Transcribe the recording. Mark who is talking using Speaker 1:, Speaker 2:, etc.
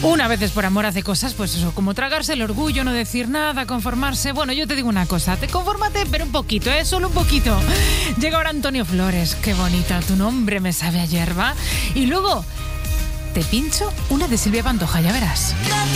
Speaker 1: Una veces por amor hace cosas, pues eso, como tragarse el orgullo, no decir nada, conformarse. Bueno, yo te digo una cosa, confórmate, pero un poquito, solo un poquito. Llega ahora Antonio Flores, qué bonita, tu nombre me sabe a hierba. Y luego te pincho una de Silvia Pantoja, ya verás.